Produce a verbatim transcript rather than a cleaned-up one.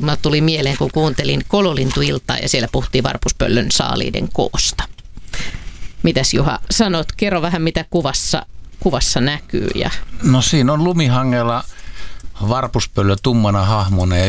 Mulla tuli mieleen, kun kuuntelin Kololintuiltaa ja siellä puhuttiin varpuspöllön saaliiden koosta. Mitäs Juha sanot? Kerro vähän, mitä kuvassa, kuvassa näkyy. Ja... No siinä on lumihangella varpuspöllö tummana hahmona ja